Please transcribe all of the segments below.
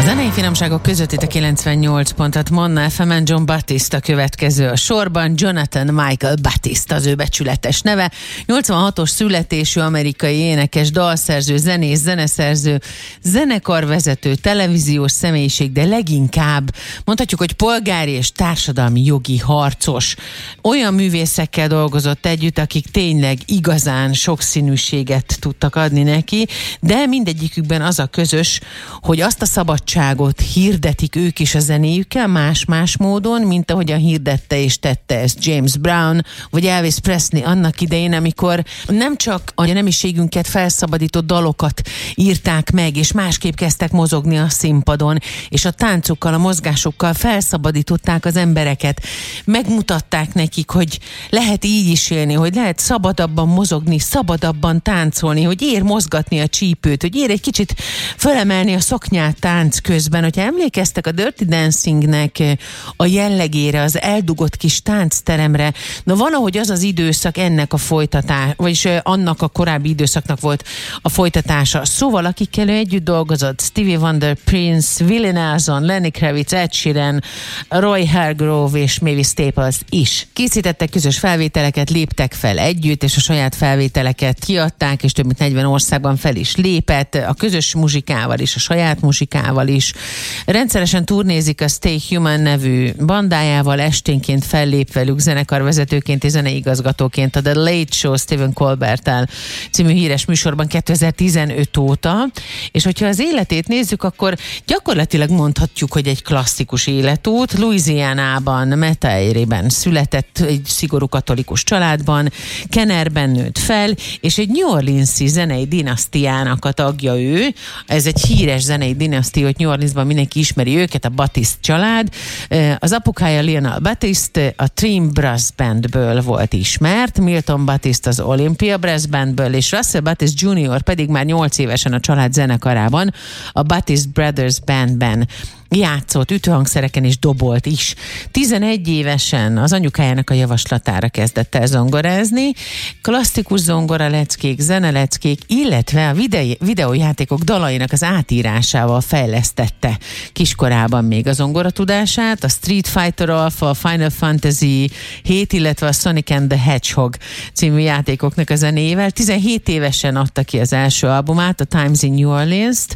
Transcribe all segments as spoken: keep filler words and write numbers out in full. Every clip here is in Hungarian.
A zenei finomságok között itt a kilencvennyolc pontot Manna ef emen Jon Batiste a következő a sorban. Jonathan Michael Batiste az ő becsületes neve. nyolcvanhatos születésű amerikai énekes, dalszerző, zenész, zeneszerző, zenekarvezető, televíziós személyiség, de leginkább mondhatjuk, hogy polgári és társadalmi jogi harcos. Olyan művészekkel dolgozott együtt, akik tényleg igazán sokszínűséget tudtak adni neki, de mindegyikükben az a közös, hogy azt a szabadságot hirdetik ők is a zenéjükkel más-más módon, mint ahogyan hirdette és tette ezt James Brown, vagy Elvis Presley annak idején, amikor nem csak a nemiségünket felszabadító dalokat írták meg, és másképp kezdtek mozogni a színpadon, és a táncukkal, a mozgásokkal felszabadították az embereket. Megmutatták nekik, hogy lehet így is élni, hogy lehet szabadabban mozogni, szabadabban táncolni, hogy ér mozgatni a csípőt, hogy ér egy kicsit fölemelni a szoknyát tánc közben. Hogyha emlékeztek a Dirty Dancingnek a jellegére, az eldugott kis táncteremre, na valahogy az az időszak ennek a folytatás, vagyis annak a korábbi időszaknak volt a folytatása. Szóval akikkel ő együtt dolgozott, Stevie Wonder, Prince, Willie Nelson, Lenny Kravitz, Ed Sheeran, Roy Hargrove és Mavis Staples is készítettek közös felvételeket, léptek fel együtt, és a saját felvételeket kiadták, és több mint negyven országban fel is lépett, a közös muzsikával is, a saját muzsikával is. Rendszeresen turnézik a Stay Human nevű bandájával, esténként fellép velük zenekarvezetőként és zeneigazgatóként a The Late Show Stephen Colbert-tel című híres műsorban kétezer-tizenöt óta, és hogyha az életét nézzük, akkor gyakorlatilag mondhatjuk, hogy egy klasszikus életút. Louisianában, Metairie-ben született, egy szigorú katolikus családban, Kennerben nőtt fel, és egy New Orleans-i zenei dinasztiának a tagja ő. Ez egy híres zenei dinasztia, hogy New Orleansban mindenki ismeri őket, a Batiste család. Az apukája Lionel Batiste a Dream Brass Bandből volt ismert, Milton Batiste az Olympia Brass Bandből, és Russell Batiste junior pedig már nyolc évesen a család zenekarában, a Batiste Brothers Bandben játszott, ütőhangszereken és dobolt is. tizenegy évesen az anyukájának a javaslatára kezdett el zongorázni, klasszikus zongora leckék, zeneleckék, illetve a videó, videójátékok dalainak az átírásával fejlesztette kiskorában még a zongoratudását, a Street Fighter Alpha, a Final Fantasy hét, illetve a Sonic and the Hedgehog című játékoknak a zenével. tizenhét évesen adta ki az első albumát, a Times in New Orleans-t,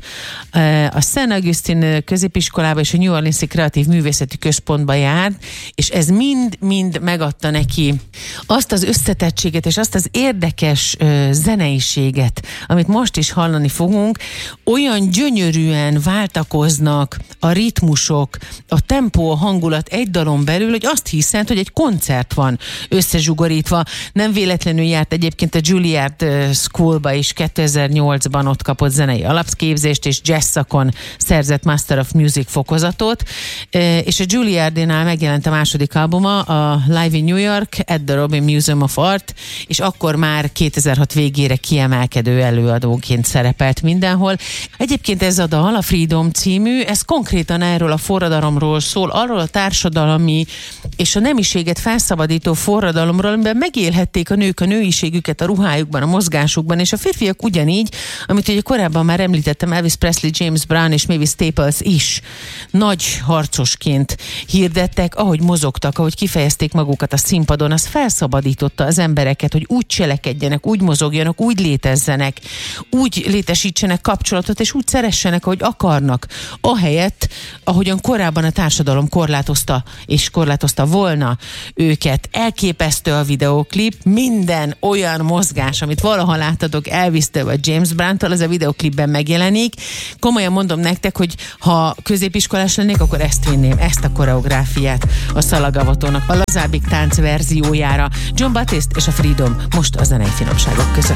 a Saint Augustine középiskolában és a New Orleans-i Kreatív Művészeti Központba járt, és ez mind-mind megadta neki azt az összetettséget és azt az érdekes ö, zeneiséget, amit most is hallani fogunk. Olyan gyönyörűen váltakoznak a ritmusok, a tempó, a hangulat egy dalon belül, hogy azt hiszed, hogy egy koncert van összezsugorítva. Nem véletlenül járt egyébként a Juilliard Schoolba is, kétezer-nyolcban ott kapott zenei alapképzést, és jazz szakon szerzett Master of Music fokozatot, és a Juilliardnál megjelent a második albuma, a Live in New York at the Robin Museum of Art, és akkor már kétezer-hat végére kiemelkedő előadóként szerepelt mindenhol. Egyébként ez a dal, a Freedom című, ez konkrétan erről a forradalomról szól, arról a társadalmi és a nemiséget felszabadító forradalomról, amiben megélhették a nők a nőiségüket a ruhájukban, a mozgásukban, és a férfiak ugyanígy, amit ugye korábban már említettem, Elvis Presley, James Brown és Mavis Staples is nagy harcosként hirdettek, ahogy mozogtak, ahogy kifejezték magukat a színpadon, az felszabadította az embereket, hogy úgy cselekedjenek, úgy mozogjanak, úgy létezzenek, úgy létesítsenek kapcsolatot, és úgy szeressenek, ahogy akarnak, ahelyett, ahogyan korábban a társadalom korlátozta, és korlátozta volna őket. Elképesztő a videóklip, minden olyan mozgás, amit valaha láttatok Elvis-től vagy James Brown-tól, az a videóklipben megjelenik. Komolyan mondom nektek, hogy ha középiskolás lennék, akkor ezt vinném, ezt a koreográfiát a szalagavatónak a lazábbik tánc verziójára. Jon Batiste és a Freedom most a zenei finomságok között.